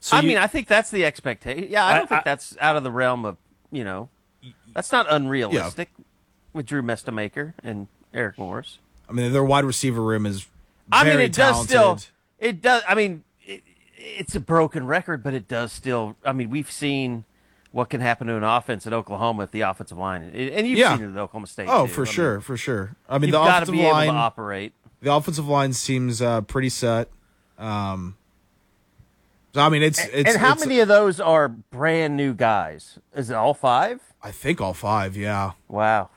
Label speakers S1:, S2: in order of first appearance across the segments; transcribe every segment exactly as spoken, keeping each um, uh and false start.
S1: So
S2: I
S1: you,
S2: mean, I think that's the expectation. Yeah, I don't
S1: I-
S2: think
S1: I-
S2: that's out of the realm of, you know, that's not unrealistic with Drew Mestamaker and Eric Morris.
S3: I mean, their wide receiver room is very
S2: I mean, it
S3: talented.
S2: does still, it does, I mean, it, it's a broken record, but it does still, I mean, we've seen what can happen to an offense at Oklahoma at the offensive line. And you've
S3: Yeah.
S2: seen it at Oklahoma State,
S3: Oh,
S2: too.
S3: for
S2: I
S3: sure,
S2: mean,
S3: for sure. I mean,
S2: you've
S3: the
S2: got to
S3: offensive
S2: be able
S3: line,
S2: to operate.
S3: the offensive line seems uh, pretty set. Um, so, I mean, it's it's.
S2: and how
S3: it's,
S2: many of those are brand new guys? Is it all five?
S3: I think all five. Yeah.
S2: Wow.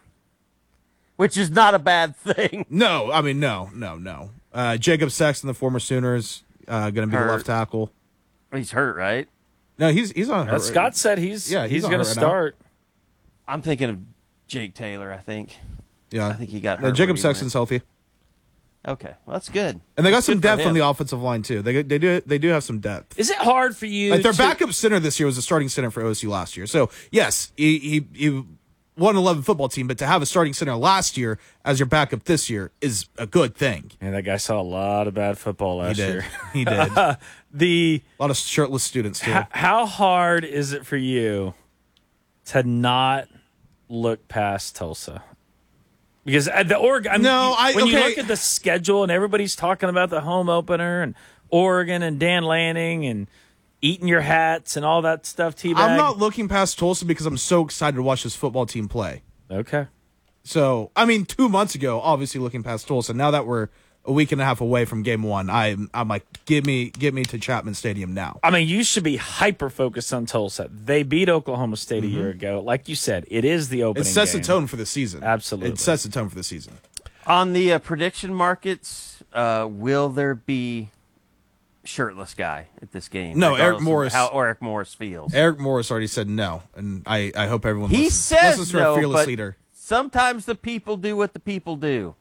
S2: Which is not a bad thing.
S3: No, I mean, no, no, no. Uh, Jacob Sexton, the former Sooners, uh, going to be
S2: Hurt.
S3: the left tackle.
S2: He's hurt, right?
S3: No, he's he's on.
S1: uh,
S3: hurt.
S1: Scott said he's
S3: Yeah, he's
S1: he's
S3: on
S1: going to
S3: it right now.
S1: start.
S2: I'm thinking of Jake Taylor, I think.
S3: Yeah,
S2: I think he got
S3: No,
S2: hurt.
S3: Jacob
S2: when he
S3: Sexton's healthy,
S2: went. Okay, well, that's good.
S3: and they got
S2: That's
S3: some
S2: good for
S3: depth on
S2: him.
S3: the offensive line too. They they do they do have some depth.
S1: Is it hard for you?
S3: Like their
S1: to,
S3: backup center this year was a starting center for O S U last year. So yes, he he, he won an eleven football team, but to have a starting center last year as your backup this year is a good thing.
S1: Man, that guy saw a lot of bad football last
S3: he did.
S1: year.
S3: He did. a
S1: The
S3: lot of shirtless students too.
S1: h- how hard is it for you to not look past Tulsa? Because at the Oregon, I mean,
S3: No, I-
S1: when you
S3: okay.
S1: look at the schedule and everybody's talking about the home opener and Oregon and Dan Lanning and eating your hats and all that stuff, T-Bag.
S3: I'm not looking past Tulsa because I'm so excited to watch this football team play.
S1: Okay.
S3: So, I mean, two months ago, obviously looking past Tulsa. Now that we're a week and a half away from game one, I'm I'm like, give me get me to Chapman Stadium now.
S1: I mean, you should be hyper focused on Tulsa. They beat Oklahoma State a year ago. Like you said, it is the opening
S3: It sets
S1: game.
S3: the tone for the season.
S1: Absolutely.
S3: It sets the tone for the season.
S2: On the uh, prediction markets, uh, will there be shirtless guy at this game?
S3: No, Eric
S2: regardless of
S3: Morris-
S2: How Eric Morris feels.
S3: Eric Morris already said no, and I, I hope everyone
S2: he
S3: listens,
S2: says
S3: listens to
S2: no,
S3: our fearless
S2: but
S3: leader.
S2: sometimes the people do what the people do.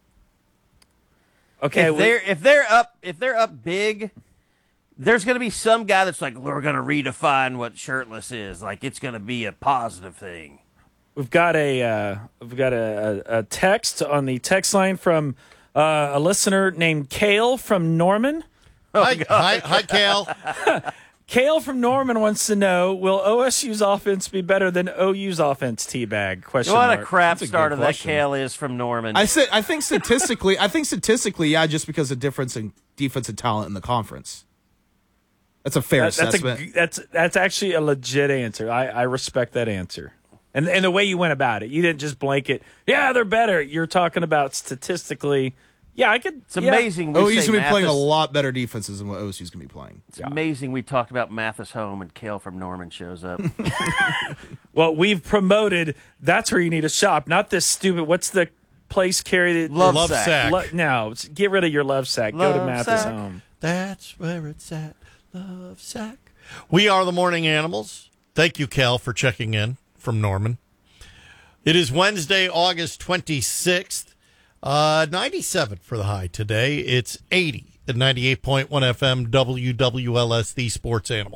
S1: Okay,
S2: if
S1: we-
S2: they're if they're up if they're up big, there's going to be some guy that's like, we're going to redefine what shirtless is. Like it's going to be a positive thing.
S1: We've got a uh, we've got a, a, a text on the text line from uh, a listener named Kale from Norman.
S4: Hi, hi, hi, Cal.
S1: Kale from Norman wants to know: will O S U's offense be better than O U's offense? T-bag question
S2: What
S1: mark.
S2: a crap
S3: That's a good
S2: starter that
S3: question.
S2: Kale is from Norman.
S3: I said I think statistically, I think statistically, yeah, just because of difference in defensive talent in the conference. That's a fair
S1: That- that's
S3: assessment.
S1: a, that's that's actually a legit answer. I, I respect that answer. And and the way you went about it, you didn't just blanket. Yeah, they're better. You're talking about statistically. Yeah, I could.
S2: It's
S1: yeah.
S2: amazing. We
S3: O U's
S2: say
S3: gonna be playing a
S2: Mathis-
S3: lot better defenses than what O S U's gonna be playing.
S2: It's amazing we talked about Mathis home and Kale from Norman shows up.
S1: Well, we've promoted. That's where you need to shop, not this stupid. What's the place carry that
S2: Love
S4: Love
S2: sack.
S4: sack.
S1: Lo- no, it's- get rid of your love sack. Go to
S2: Love
S1: Mathis
S2: sack.
S1: home.
S4: That's where it's at. Love sack. We are the Morning Animals. Thank you, Cal, for checking in from Norman. It is Wednesday, August twenty-sixth. Uh, ninety-seven for the high today. It's eighty at ninety-eight point one F M W W L S, the Sports Animal.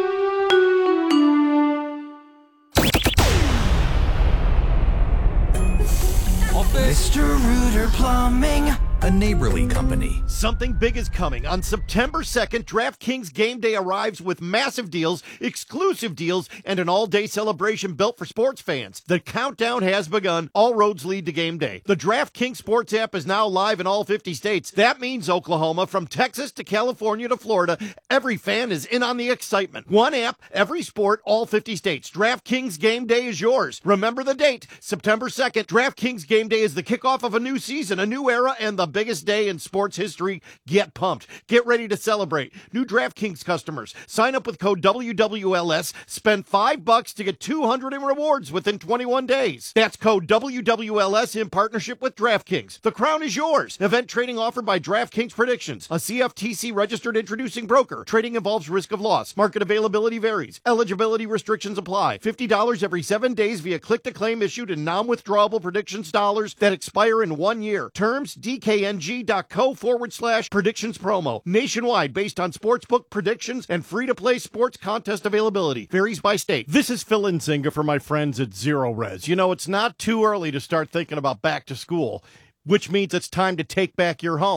S5: Mister Rooter Plumbing, a neighborly company.
S4: Something big is coming. On September second, DraftKings Game Day arrives with massive deals, exclusive deals, and an all-day celebration built for sports fans. The countdown has begun. All roads lead to Game Day. The DraftKings Sports app is now live in all fifty states. That means Oklahoma, from Texas to California to Florida, every fan is in on the excitement. One app, every sport, all fifty states. DraftKings Game Day is yours. Remember the date, September second. DraftKings Game Day is the kickoff of a new season, a new era, and the biggest day in sports history. Get pumped. Get ready to celebrate. New DraftKings customers, sign up with code W W L S, spend five bucks to get two hundred in rewards within twenty-one days. That's code W W L S in partnership with DraftKings. The crown is yours. Event trading offered by DraftKings Predictions, a C F T C registered introducing broker. Trading involves risk of loss. Market availability varies. Eligibility restrictions apply. fifty dollars every seven days via click-to-claim issued in non-withdrawable predictions dollars that expire in one year. Terms, dkng.co forward slash predictions promo. Nationwide based on sportsbook predictions and free-to-play sports contest availability. Varies by state. This is Phil Nzinga for my friends at Zero Res. You know, it's not too early to start thinking about back to school, which means it's time to take back your home.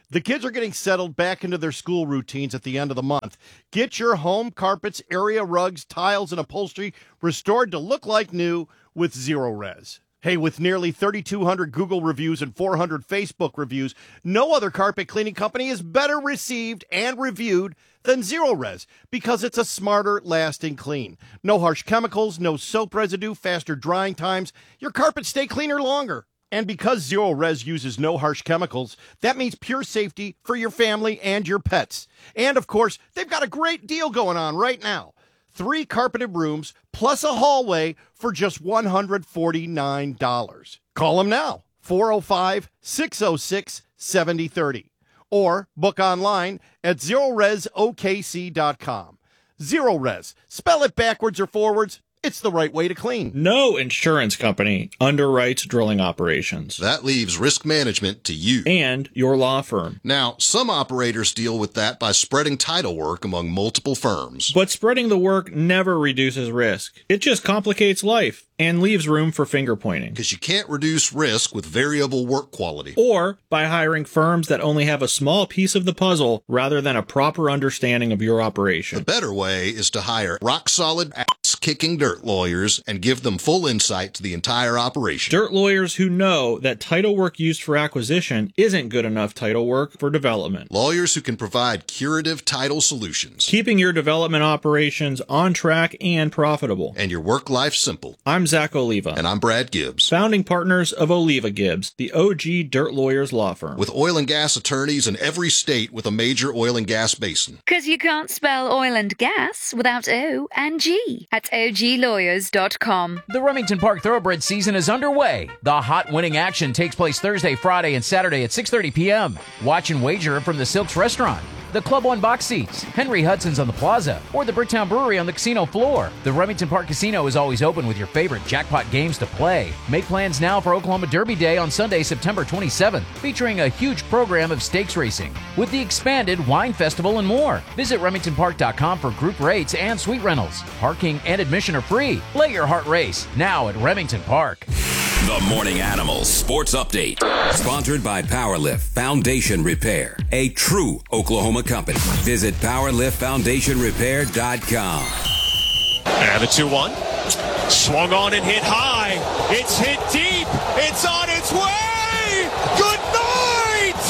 S4: The kids are getting settled back into their school routines at the end of the month. Get your home carpets, area rugs, tiles, and upholstery restored to look like new with Zero Res. Hey, with nearly thirty-two hundred Google reviews and four hundred Facebook reviews, no other carpet cleaning company is better received and reviewed than Zero Res because it's a smarter, lasting clean. No harsh chemicals, no soap residue, faster drying times. Your carpets stay cleaner longer. And because Zero Res uses no harsh chemicals, that means pure safety for your family and your pets. And, of course, they've got a great deal going on right now. Three carpeted rooms plus a hallway for just one hundred forty-nine dollars. Call them now, four oh five, six oh six, seven oh three oh. Or book online at zero res o k c dot com. Zero Res. Spell it backwards or forwards. It's the right way to clean.
S6: No insurance company underwrites drilling operations.
S7: That leaves risk management to you
S6: and your law firm.
S7: Now, some operators deal with that by spreading title work among multiple firms.
S6: But spreading the work never reduces risk. It just complicates life and leaves room for finger pointing.
S7: Because you can't reduce risk with variable work quality.
S6: Or by hiring firms that only have a small piece of the puzzle rather than a proper understanding of your operation.
S7: The better way is to hire rock-solid, ass-kicking dirt lawyers and give them full insight to the entire operation.
S6: Dirt lawyers who know that title work used for acquisition isn't good enough title work for development.
S7: Lawyers who can provide curative title solutions.
S6: Keeping your development operations on track and profitable.
S7: And your work life simple.
S6: I'm Zach Oliva.
S7: And I'm Brad Gibbs.
S6: Founding partners of Oliva Gibbs, the O G Dirt Lawyers law firm.
S7: With oil and gas attorneys in every state with a major oil and gas basin.
S8: Because you can't spell oil and gas without O and G at o g lawyers dot com.
S9: The Remington Park Thoroughbred season is underway. The hot winning action takes place Thursday, Friday, and Saturday at six thirty p.m. Watch and wager from the Silks Restaurant, the Club One box seats, Henry Hudson's on the plaza, or the Bricktown Brewery on the casino floor. The Remington Park Casino is always open with your favorite jackpot games to play. Make plans now for Oklahoma Derby Day on Sunday, September twenty-seventh, featuring a huge program of stakes racing with the expanded wine festival and more. Visit remington park dot com for group rates and suite rentals. Parking and admission are free. Let your heart race now at Remington Park.
S10: The Morning Animals Sports Update. Sponsored by Powerlift Foundation Repair, a true Oklahoma company. Visit power lift foundation repair dot com.
S11: And the two one. Swung on and hit high. It's hit deep. It's on its way. Good night.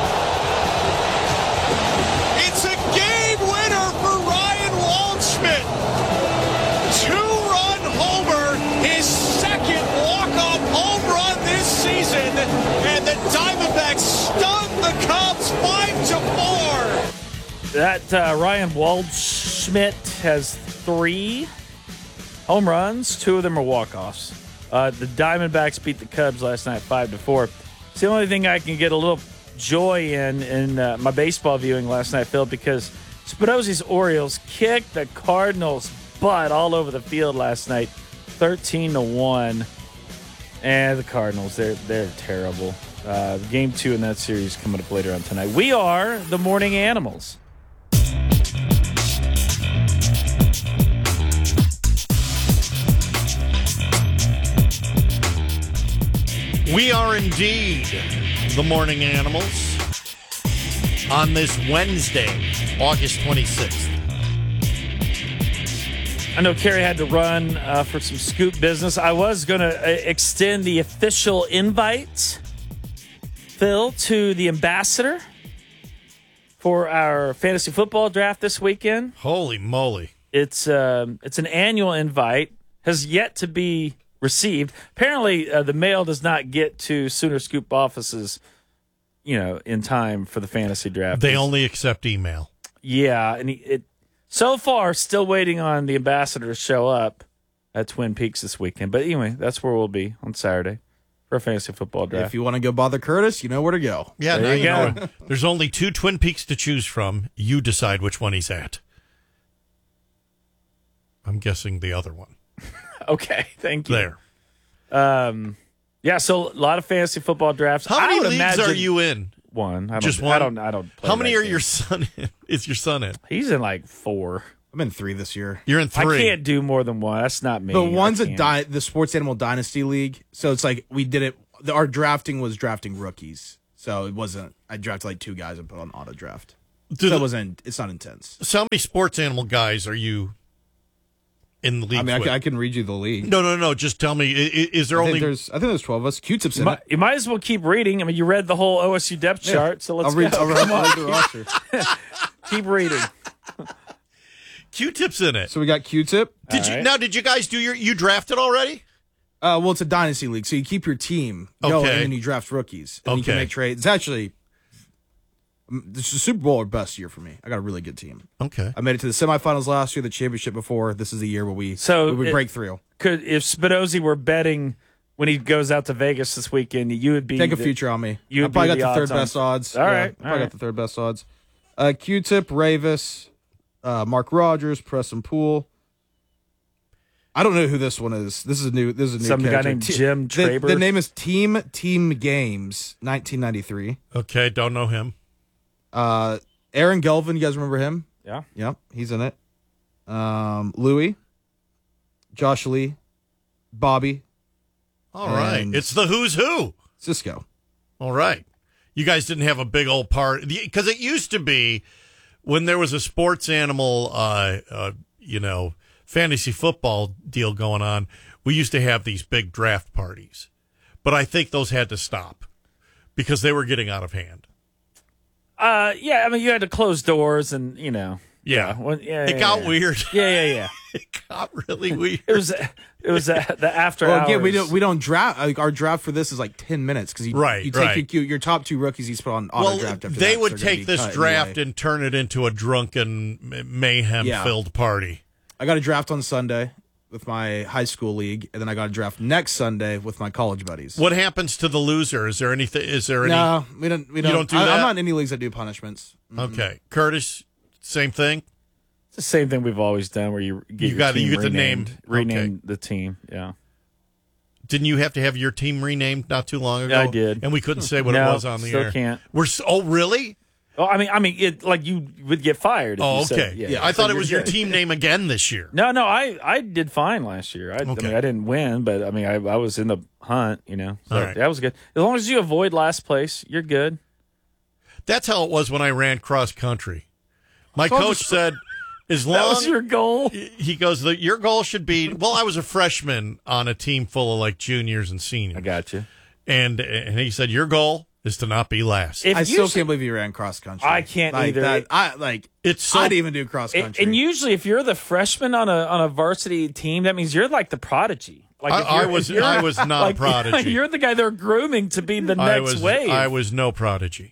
S11: It's a game winner for Ryan Waldschmidt. Two-run homer. His second walk-off home run this season. And the Diamondbacks stun the Cubs five to four.
S1: That uh, Ryan Waldschmidt has three home runs. Two of them are walk-offs. Uh, the Diamondbacks beat the Cubs last night five to four. It's the only thing I can get a little joy in in uh, my baseball viewing last night, Phil, because Spinozi's Orioles kicked the Cardinals' butt all over the field last night, thirteen to one. And the Cardinals, they're they're terrible. Uh, game two in that series coming up later on tonight. We are the Morning Animals.
S4: We are indeed the Morning Animals on this Wednesday, August twenty-sixth.
S1: I know Kerry had to run uh, for some scoop business. I was going to uh, extend the official invite, Phil, to the ambassador for our fantasy football draft this weekend.
S4: Holy moly.
S1: It's, um, it's an annual invite, has yet to be received. Apparently, uh, the mail does not get to Sooner Scoop offices, you know, in time for the fantasy draft.
S4: They
S1: it's,
S4: only accept email.
S1: Yeah, and he, it so far still waiting on the ambassador to show up at Twin Peaks this weekend. But anyway, that's where we'll be on Saturday for a fantasy football draft.
S3: If you want to go bother Curtis, you know where to go.
S4: Yeah,
S1: there
S4: now
S1: you
S4: you
S1: go.
S4: know. There's only two Twin Peaks to choose from. You decide which one he's at. I'm guessing the other one.
S1: Okay, thank you.
S4: There.
S1: Um, yeah, so a lot of fantasy football drafts.
S4: How
S1: I
S4: many
S1: would
S4: leagues
S1: imagine
S4: are you in?
S1: One. I don't,
S4: Just one?
S1: I don't. I don't. Play
S4: How many
S1: that
S4: are
S1: game.
S4: your son in? Is your son in?
S1: He's in like four.
S3: I'm in three this year.
S4: You're in three.
S1: I can't do more than one. That's not me.
S3: The one's
S1: I
S3: a
S1: can't.
S3: di- the Sports Animal Dynasty League. So it's like we did it. The, our drafting was drafting rookies. So it wasn't. I drafted like two guys and put on auto draft.
S4: Do
S3: so
S4: the-
S3: it wasn't. It's not intense.
S4: So how many sports animal guys are you in the league?
S3: I mean, I
S4: with?
S3: can, I can read you the league.
S4: No, no, no. Just tell me. Is, is there
S3: I think
S4: only?
S3: there's. I think there's twelve of us. Q-Tip's
S1: You
S3: in
S1: might,
S3: it.
S1: you might as well keep reading. I mean, you read the whole O S U depth
S3: Yeah.
S1: chart, so let's
S3: I'll read,
S1: go.
S3: I'll read,
S1: Come
S3: I'll
S1: on,
S3: read the roster.
S1: keep reading.
S4: Q-Tip's in it.
S3: So we got Q-Tip.
S4: Did
S1: All
S4: you
S1: right.
S4: now? Did you guys do your? You drafted already?
S3: Uh, well, it's a dynasty league, so you keep your team going,
S4: Okay.
S3: and then you draft rookies, and you can
S4: Okay.
S3: make trades. It's actually, um, this is the Super Bowl or best year for me. I got a really good team.
S4: Okay.
S3: I made it to the semifinals last year, the championship before. This is the year where we
S1: So
S3: we would
S1: it-
S3: break through.
S1: Could if Spinozzi were betting when he goes out to Vegas this weekend, you would be
S3: Take a
S1: the-
S3: future on me.
S1: You
S3: I
S1: would
S3: probably
S1: be
S3: got the third
S1: odds-on-
S3: best odds.
S1: All
S3: Yeah,
S1: right,
S3: I
S1: all
S3: probably
S1: right.
S3: got the third best odds. Uh, Q-Tip, Ravis, uh, Mark Rogers, Preston Poole. I don't know who this one is. This is a new. This is a new
S1: Some guy
S3: character.
S1: named
S3: Te-
S1: Jim
S3: the,
S1: Traber.
S3: the name is Team Team Games, nineteen ninety-three.
S4: Okay. Don't know him.
S3: Uh, Aaron Gelvin, you guys remember him?
S1: Yeah.
S3: Yep, he's in it. Um, Louis, Josh Lee, Bobby,
S4: All right.
S3: And-
S4: It's the who's who.
S3: Cisco.
S4: All right. You guys didn't have a big old part because it used to be when there was a sports animal, uh, uh, you know, fantasy football deal going on. We used to have these big draft parties, but I think those had to stop because they were getting out of hand.
S1: Uh, yeah. I mean, you had to close doors, and you know.
S4: Yeah.
S1: Well, yeah,
S4: It
S1: yeah,
S4: got
S1: yeah.
S4: weird.
S1: Yeah, yeah, yeah.
S4: It got really weird.
S1: It was. It was uh, the after
S3: Well,
S1: hours.
S3: again, we don't we don't draft. Like our draft for this is like ten minutes because you
S4: Right,
S3: you take
S4: right.
S3: your, your top two rookies. You put on auto
S4: Well,
S3: draft. After
S4: they
S3: that,
S4: would
S3: so they're gonna
S4: take
S3: be
S4: this
S3: cut
S4: draft
S3: anyway.
S4: and turn it into a drunken, mayhem-filled party.
S3: I got a draft on Sunday with my high school league, and then I got a draft next Sunday with my college buddies.
S4: What happens to the loser? Is there anything? Is there any?
S3: No, we don't. We
S4: You
S3: don't.
S4: don't do
S3: I,
S4: that?
S3: I'm not in any leagues that do punishments. Mm-mm.
S4: Okay, Curtis, same thing.
S1: It's the same thing we've always done, where you get
S4: You
S1: your
S4: got-
S1: team
S4: you get the
S1: renamed,
S4: name.
S1: rename
S4: Okay.
S1: the team. Yeah.
S4: Didn't you have to have your team renamed not too long ago?
S1: Yeah, I did.
S4: and we couldn't say what
S1: No,
S4: it was on the
S1: still
S4: air.
S1: can't.
S4: We're so, oh really?
S1: Oh, I mean, I mean, it like you would get fired. If
S4: Oh,
S1: you said-
S4: okay.
S1: yeah,
S4: I
S1: so
S4: thought it
S1: you're
S4: was your
S1: good.
S4: team name again this year.
S1: No, no, I, I did fine last year. I, I
S4: Okay.
S1: mean, I didn't win, but I mean, I, I was in the hunt. You know, so
S4: All right.
S1: that was good. As long as you avoid last place, you're good.
S4: That's how it was when I ran cross country. My
S1: So I'll
S4: coach
S1: just-
S4: said, as long
S1: That was your goal.
S4: he goes, the, your goal should be. Well, I was a freshman on a team full of like juniors and seniors.
S1: I got you.
S4: And and he said, your goal is to not be last.
S1: If
S3: I still
S1: usually-
S3: can't believe you ran cross country.
S1: I can't
S3: like,
S1: either.
S3: That, I like.
S4: It's so-
S3: I'd even do cross
S1: And,
S3: country.
S1: and usually, if you're the freshman on a on a varsity team, that means you're like the prodigy. Like
S4: I-
S1: if you're-
S4: I was-
S1: if you're-
S4: I was not a
S1: like,
S4: prodigy.
S1: You're the guy they're grooming to be the next
S4: I was
S1: wave.
S4: I was no prodigy.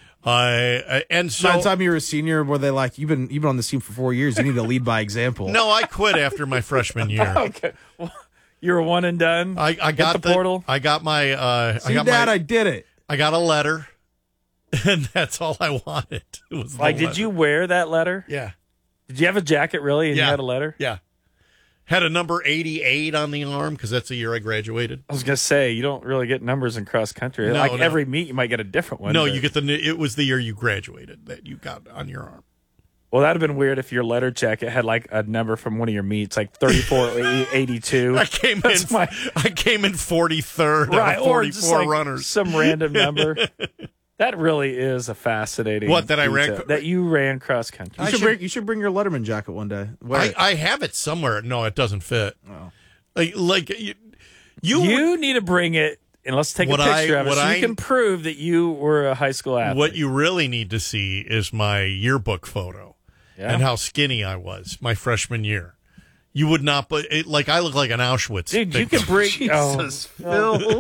S4: I, I and so
S3: By the time you were a senior, were they like, you've been you've been on this team for four years. You need to lead by example.
S4: no, I quit after my freshman year.
S1: Okay, well, you're one and done.
S4: I, I
S1: Hit
S4: got
S1: the portal.
S4: I got my. Uh,
S3: See,
S4: I got
S3: Dad,
S4: my.
S3: I did it.
S4: I got a letter, and that's all I wanted. It was the
S1: Like, did
S4: letter.
S1: you wear that letter?
S4: Yeah,
S1: Did you have a jacket really, and
S4: Yeah.
S1: you had a letter?
S4: yeah. Had a number eighty-eight on the arm because that's the year I graduated.
S1: I was gonna say you don't really get numbers in cross country.
S4: No,
S1: like
S4: no.
S1: every meet, you might get a different one.
S4: no,
S1: but-
S4: you get the. new- It was the year you graduated that you got on your arm.
S1: Well, that'd have been weird if your letter jacket had like a number from one of your meets, like thirty-four eighty-two.
S4: I came
S1: That's
S4: in.
S1: my-
S4: I came in forty-third
S1: right,
S4: out of
S1: or just
S4: forty-four
S1: like
S4: runners.
S1: some random number. That really is a fascinating.
S4: What, that I ran
S1: detail.
S4: cro-
S1: that you ran cross country.
S3: You should, bring you should bring your Letterman jacket one day. Wear
S4: I,
S3: it.
S4: I have it somewhere. No, it doesn't fit.
S3: Oh.
S4: Like, like you, you,
S1: You need to bring it, and let's take a
S4: What
S1: picture
S4: I-
S1: of it
S4: what
S1: so
S4: I-
S1: you can prove that you were a high school athlete.
S4: what you really need to see is my yearbook photo
S1: Yeah.
S4: and how skinny I was my freshman year. You would not, but it, like I look like an Auschwitz.
S1: Dude, you
S4: victim.
S1: can bring.
S3: Jesus,
S1: oh,
S3: Phil.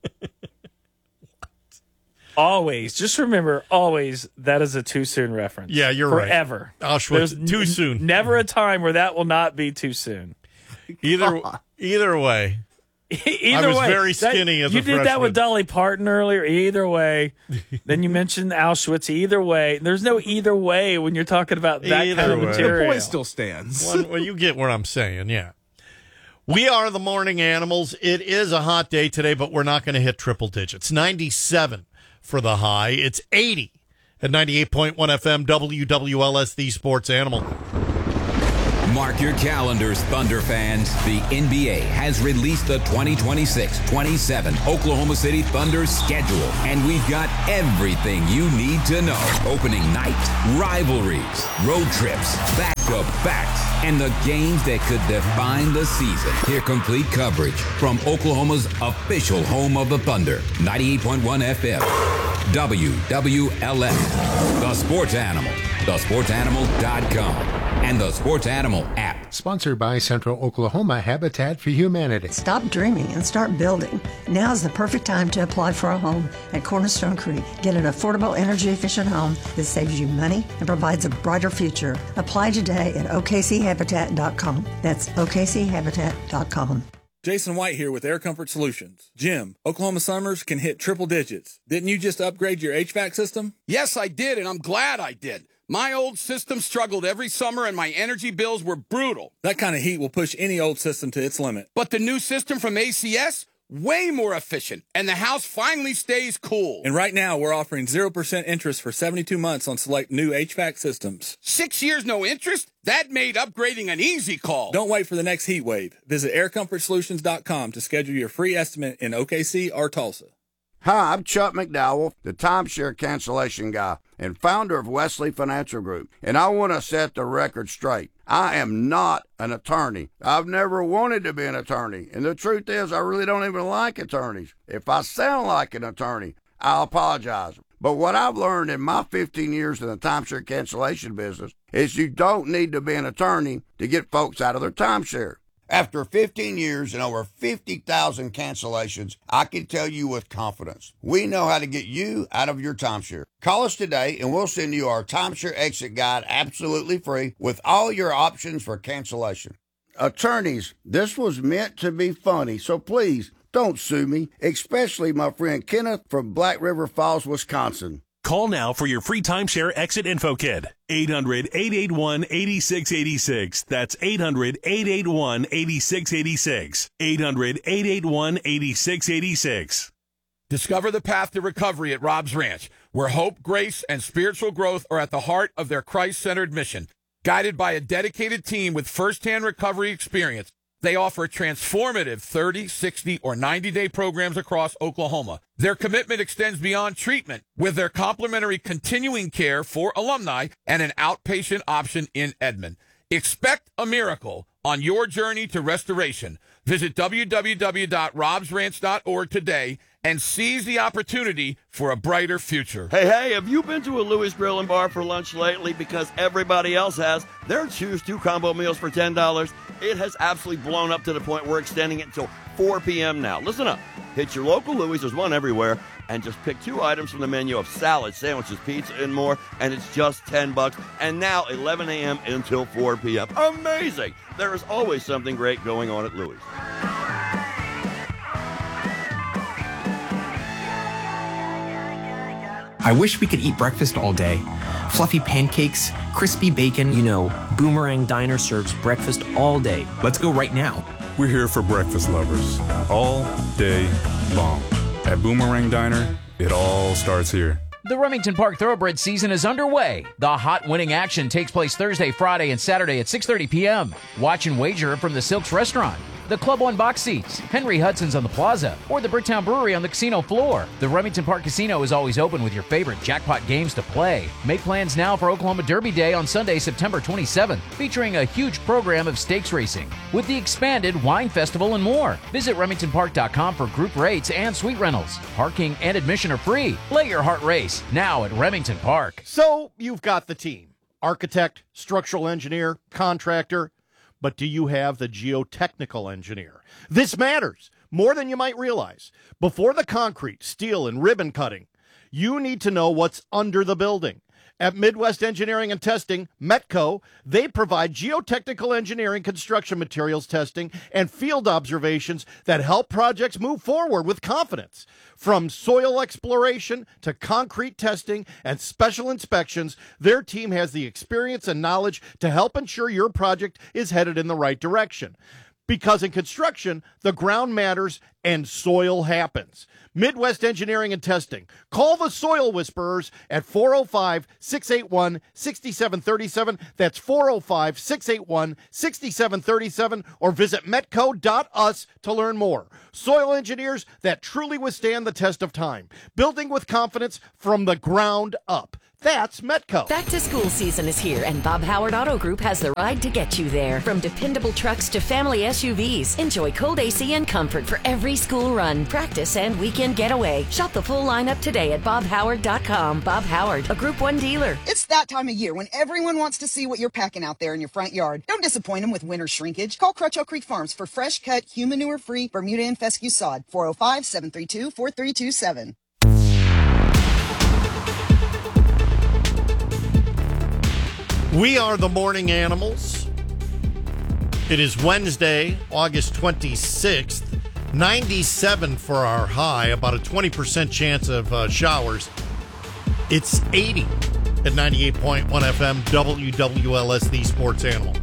S1: always, just remember, always that is a too soon reference.
S4: Yeah, you're right.
S1: Forever.
S4: Auschwitz,
S1: There's
S4: too
S1: n-
S4: soon.
S1: Never a time where that will not be too soon.
S4: Either either way,
S1: Either
S4: I was
S1: way,
S4: very
S1: that-
S4: skinny as
S1: you
S4: a
S1: did that
S4: freshman.
S1: with Dolly Parton earlier. Either way, then you mentioned Auschwitz. Either way, there's no either way when you're talking about that
S4: Either
S1: kind of
S4: way.
S1: material.
S3: The point still stands.
S4: One, well, you get what I'm saying, yeah. We are the morning animals. It is a hot day today, but we're not going to hit triple digits. ninety-seven for the high. It's eighty at ninety-eight point one F M, W W L S, the Sports Animal.
S10: Mark your calendars, Thunder fans. The N B A has released the twenty twenty-six twenty-seven Oklahoma City Thunder schedule, and we've got everything you need to know. Opening night, rivalries, road trips, back-to-backs, and the games that could define the season. Hear complete coverage from Oklahoma's official home of the Thunder, ninety-eight point one F M, W W L F, The Sports Animal, the sports animal dot com, and the Sports Animal app.
S12: Sponsored by Central Oklahoma Habitat for Humanity.
S13: Stop dreaming and start building. Now is the perfect time to apply for a home at Cornerstone Creek. Get an affordable, energy-efficient home that saves you money and provides a brighter future. Apply today at O K C habitat dot com. That's O K C habitat dot com.
S14: Jason White here with Air Comfort Solutions. Jim, Oklahoma summers can hit triple digits. Didn't you just upgrade your H V A C system?
S15: Yes, I did, and I'm glad I did. My old system struggled every summer, and my energy bills were brutal.
S14: That kind of heat will push any old system to its limit.
S15: But the new system from A C S, way more efficient, and the house finally stays cool.
S14: And right now, we're offering zero percent interest for seventy-two months on select new H V A C systems.
S15: Six years no interest? That made upgrading an easy call.
S14: Don't wait for the next heat wave. Visit air comfort solutions dot com to schedule your free estimate in O K C or Tulsa.
S16: Hi, I'm Chuck McDowell, the timeshare cancellation guy and founder of Wesley Financial Group, and I want to set the record straight. I am not an attorney. I've never wanted to be an attorney, and the truth is I really don't even like attorneys. If I sound like an attorney, I'll apologize. But what I've learned in my fifteen years in the timeshare cancellation business is you don't need to be an attorney to get folks out of their timeshare. After fifteen years and over fifty thousand cancellations, I can tell you with confidence, we know how to get you out of your timeshare. Call us today and we'll send you our timeshare exit guide absolutely free with all your options for cancellation. Attorneys, this was meant to be funny, so please don't sue me, especially my friend Kenneth from Black River Falls, Wisconsin.
S17: Call now for your free timeshare exit info kit. eight hundred, eight eight one, eight six eight six. That's eight hundred, eight eight one, eight six eight six. eight hundred, eight eight one, eight six eight six.
S15: Discover the path to recovery at Rob's Ranch, where hope, grace, and spiritual growth are at the heart of their Christ-centered mission. Guided by a dedicated team with firsthand recovery experience, they offer transformative thirty, sixty, or ninety-day programs across Oklahoma. Their commitment extends beyond treatment with their complimentary continuing care for alumni and an outpatient option in Edmond. Expect a miracle on your journey to restoration. Visit w w w dot robs ranch dot org today and seize the opportunity for a brighter future.
S18: Hey, hey, have you been to a Louis Grill and Bar for lunch lately because everybody else has? Their Choose Two combo meals for ten dollars. It has absolutely blown up to the point we're extending it until four p.m. now. Listen up. Hit your local Louis, there's one everywhere, and just pick two items from the menu of salad, sandwiches, pizza, and more, and it's just ten bucks. And now eleven a.m. until four p.m. Amazing! There is always something great going on at Louis.
S19: I wish we could eat breakfast all day. Fluffy pancakes, crispy bacon. You know, Boomerang Diner serves breakfast all day. Let's go right now.
S20: We're here for breakfast lovers, all day long. At Boomerang Diner, it all starts here.
S9: The Remington Park Thoroughbred season is underway. The hot winning action takes place Thursday, Friday, and Saturday at six thirty p.m. Watch and wager from the Silks Restaurant, the Club One box seats, Henry Hudson's on the Plaza, or the Bricktown Brewery on the casino floor. The Remington Park Casino is always open with your favorite jackpot games to play. Make plans now for Oklahoma Derby Day on Sunday, September twenty-seventh, featuring a huge program of stakes racing with the expanded wine festival and more. Visit remington park dot com for group rates and suite rentals. Parking and admission are free. Let your heart race now at Remington Park.
S4: So you've got the team: architect, structural engineer, contractor. But do you have the geotechnical engineer? This matters more than you might realize. Before the concrete, steel, and ribbon cutting, you need to know what's under the building. At Midwest Engineering and Testing, Metco, they provide geotechnical engineering, construction materials testing, and field observations that help projects move forward with confidence. From soil exploration to concrete testing and special inspections, their team has the experience and knowledge to help ensure your project is headed in the right direction. Because in construction, the ground matters and soil happens. Midwest Engineering and Testing. Call the Soil Whisperers at four oh five, six eight one, six seven three seven. That's four oh five, six eight one, six seven three seven. Or visit metco dot u s to learn more. Soil engineers that truly withstand the test of time. Building with confidence from the ground up. That's Metco.
S21: Back to school season is here, and Bob Howard Auto Group has the ride to get you there. From dependable trucks to family S U Vs, enjoy cold A C and comfort for every school run, practice, and weekend getaway. Shop the full lineup today at bob howard dot com. Bob Howard, a Group one dealer.
S22: It's that time of year when everyone wants to see what you're packing out there in your front yard. Don't disappoint them with winter shrinkage. Call Crutcho Creek Farms for fresh cut, human manure-free Bermuda and fescue sod. four oh five, seven three two, four three two seven.
S4: We are the Morning Animals. It is Wednesday, August twenty-sixth. ninety-seven for our high, about a twenty percent chance of uh, showers. It's eighty at ninety-eight point one F M, W W L S, the Sports Animal.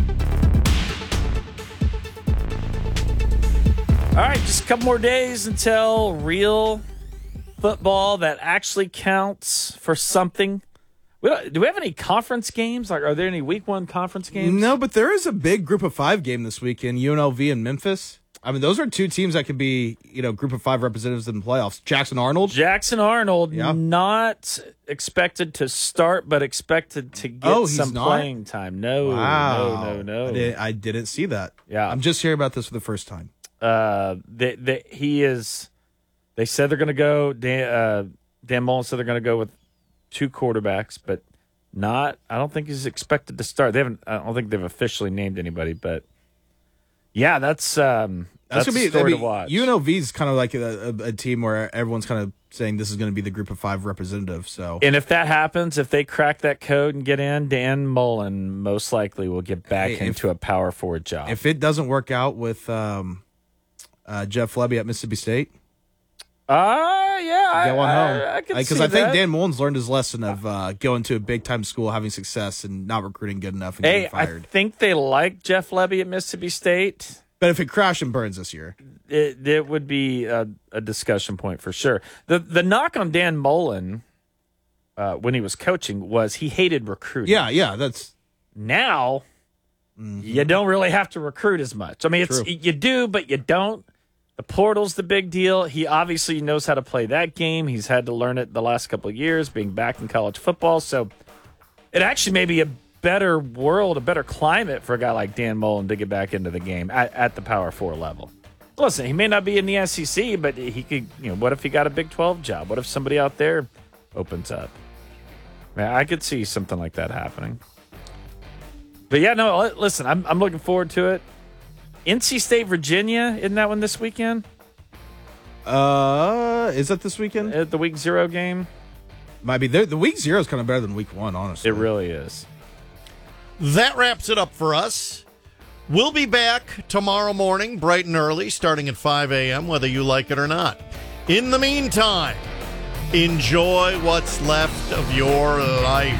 S1: All right, just a couple more days until real football that actually counts for something. We don't, do we have any conference games? Like, are there any week one conference games?
S3: No, but there is a big group of five game this weekend, U N L V and Memphis. I mean, those are two teams that could be, you know, group of five representatives in the playoffs. Jackson Arnold.
S1: Jackson Arnold,
S3: yeah.
S1: Not expected to start, but expected to get
S3: oh, he's
S1: some
S3: not?
S1: playing time. No,
S3: wow.
S1: no, no, no.
S3: I, did, I didn't see that.
S1: Yeah.
S3: I'm just hearing about this for the first time.
S1: Uh, they, they, he is, they said they're going to go, Dan, uh, Dan Mullen said they're going to go with two quarterbacks, but not, I don't think he's expected to start. They haven't, I don't think they've officially named anybody, but yeah, that's, um, that's,
S3: that's gonna
S1: a
S3: be,
S1: story
S3: I mean,
S1: to watch.
S3: U N L V is kind of like a, a, a team where everyone's kind of saying this is going to be the group of five representative. So,
S1: and if that happens, if they crack that code and get in, Dan Mullen most likely will get back
S3: hey,
S1: into
S3: if,
S1: a power forward job.
S3: If it doesn't work out with um, uh, Jeff Lebby at Mississippi State,
S1: Uh, yeah,
S3: get one
S1: I,
S3: home.
S1: I, I can
S3: Because
S1: see
S3: I think
S1: that.
S3: Dan Mullen's learned his lesson of uh, going to a big time school, having success, and not recruiting good enough and
S1: Hey,
S3: getting fired.
S1: I think they like Jeff Lebby at Mississippi State.
S3: But if it crash and burns this year,
S1: it it would be a, a discussion point for sure. The the knock on Dan Mullen uh, when he was coaching was he hated recruiting.
S3: yeah, yeah, that's
S1: Now you don't really have to recruit as much. I mean, it's
S3: True.
S1: you do, but you don't. The portal's the big deal. He obviously knows how to play that game. He's had to learn it the last couple of years, being back in college football. So it actually may be a better world, a better climate for a guy like Dan Mullen to get back into the game at, at the Power Four level. Listen, he may not be in the S E C, but he could. You know, what if he got a Big twelve job? What if somebody out there opens up? Man, I could see something like that happening. But yeah, no. Listen, I'm I'm looking forward to it. N C State, Virginia, isn't that one this weekend?
S3: uh, is that this weekend?
S1: At the week zero game?
S3: Might be. The week zero is kind of better than week one, honestly.
S1: It really is.
S4: That wraps it up for us. We'll be back tomorrow morning, bright and early, starting at five a.m., whether you like it or not. In the meantime, enjoy what's left of your life.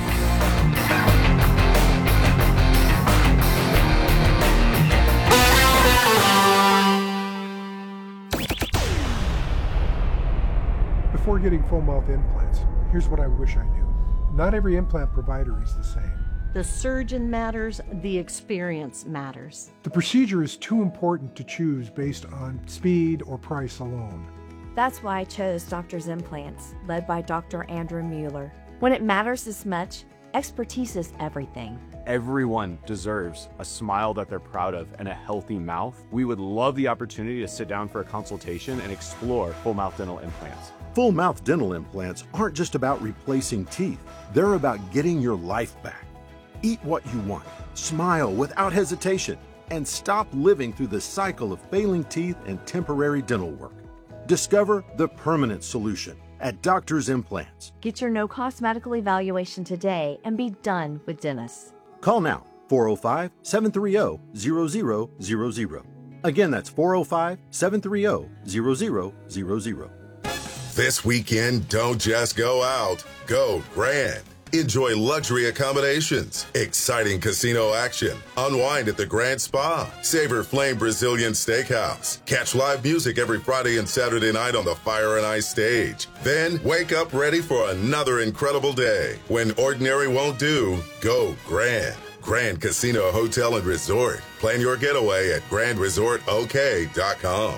S23: Before getting full mouth implants, here's what I wish I knew. Not every implant provider is the same.
S24: The surgeon matters, the experience matters.
S23: The procedure is too important to choose based on speed or price alone.
S25: That's why I chose Doctor's Implants, led by Doctor Andrew Mueller. When it matters this much, expertise is everything.
S26: Everyone deserves a smile that they're proud of and a healthy mouth. We would love the opportunity to sit down for a consultation and explore full mouth dental implants.
S27: Full mouth dental implants aren't just about replacing teeth. They're about getting your life back. Eat what you want, smile without hesitation, and stop living through the cycle of failing teeth and temporary dental work. Discover the permanent solution at Doctor's Implants.
S25: Get your no-cost medical evaluation today and be done with dentists.
S27: Call now, four oh five, seven three oh, zero zero zero zero. Again, that's four oh five, seven three oh, zero zero zero zero.
S28: This weekend, don't just go out, go grand.
S2: Enjoy luxury accommodations, exciting casino action, unwind at the Grand Spa, savor Flame Brazilian Steakhouse, catch live music every Friday and Saturday night on the Fire and Ice stage. Then wake up ready for another incredible day. When ordinary won't do, go grand. Grand Casino Hotel and Resort. Plan your getaway at grand resort o k dot com.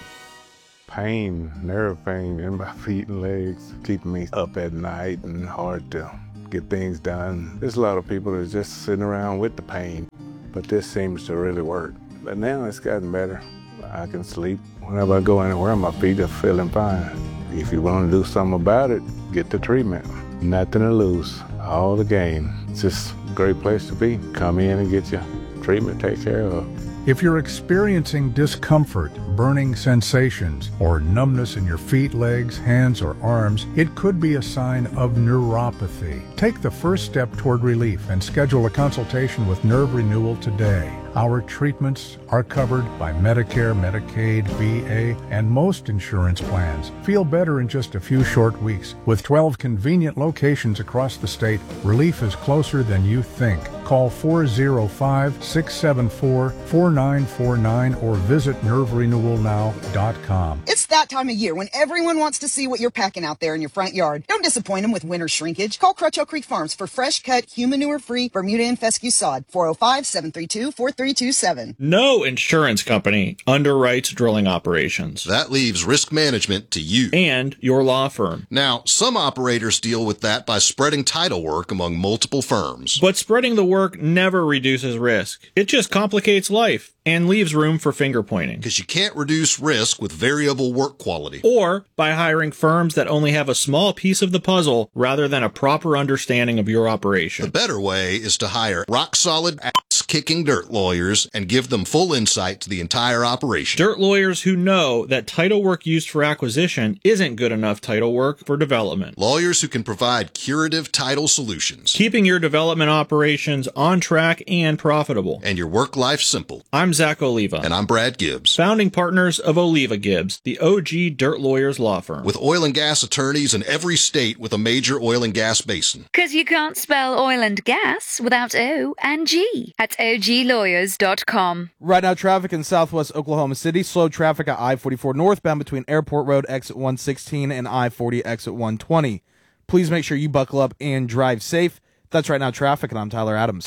S5: Pain, nerve pain in my feet and legs, keeping me up at night and hard to get things done. There's a lot of people that's just sitting around with the pain, but this seems to really work. But now it's gotten better. I can sleep. Whenever I go anywhere, my feet are feeling fine. If you want to do something about it, get the treatment. Nothing to lose, all to gain. It's just a great place to be. Come in and get your treatment taken care of.
S6: If you're experiencing discomfort, burning sensations, or numbness in your feet, legs, hands, or arms, it could be a sign of neuropathy. Take the first step toward relief and schedule a consultation with Nerve Renewal today. Our treatments are covered by Medicare, Medicaid, V A, and most insurance plans. Feel better in just a few short weeks. With twelve convenient locations across the state, relief is closer than you think. Call four oh five, six seven four, four nine four nine or visit nerve renewal now dot com.
S22: It's that time of year when everyone wants to see what you're packing out there in your front yard. Don't disappoint them with winter shrinkage. Call Crutcho Creek Farms for fresh cut, humanure-free Bermuda and fescue sod. four oh five, seven three two, four three two seven.
S7: No insurance company underwrites drilling operations.
S8: That leaves risk management to you
S7: and your law firm.
S8: Now, some operators deal with that by spreading title work among multiple firms.
S7: But spreading the work never reduces risk. It just complicates life and leaves room for finger pointing.
S8: Because you can't reduce risk with variable work quality.
S7: Or by hiring firms that only have a small piece of the puzzle rather than a proper understanding of your operation.
S8: The better way is to hire rock-solid, ass-kicking dirt lawyers and give them full insight to the entire operation.
S7: Dirt lawyers who know that title work used for acquisition isn't good enough title work for development.
S8: Lawyers who can provide curative title solutions.
S7: Keeping your development operations on track and profitable.
S8: And your work life simple.
S7: I'm Zach Oliva.
S8: And I'm Brad Gibbs.
S7: Founding partners of Oliva Gibbs, the O G Dirt Lawyers law firm.
S8: With oil and gas attorneys in every state with a major oil and gas basin.
S10: Because you can't spell oil and gas without O and G at O G lawyers dot com.
S3: Right now, traffic in southwest Oklahoma City. Slow traffic at I forty-four northbound between Airport Road exit one sixteen and I forty exit one twenty. Please make sure you buckle up and drive safe. That's Right Now Traffic, and I'm Tyler Adams.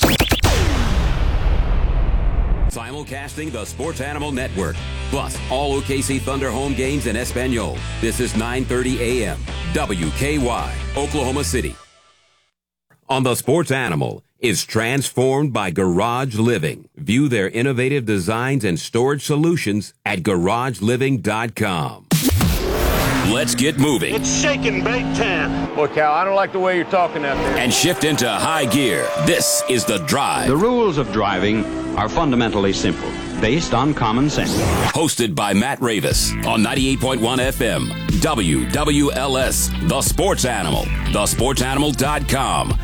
S11: Simulcasting the Sports Animal Network, plus all O K C Thunder home games in Espanol. This is nine thirty a.m. W K Y, Oklahoma City. On the Sports Animal is transformed by Garage Living. View their innovative designs and storage solutions at garage living dot com. Let's get moving.
S28: It's shaking big time. Boy, Cal, I don't like the way you're talking out there.
S11: And shift into high gear. This is The Drive.
S29: The rules of driving are fundamentally simple, based on common sense.
S11: Hosted by Matt Ravis on ninety-eight point one F M. W W L S, The Sports Animal. the sports animal dot com.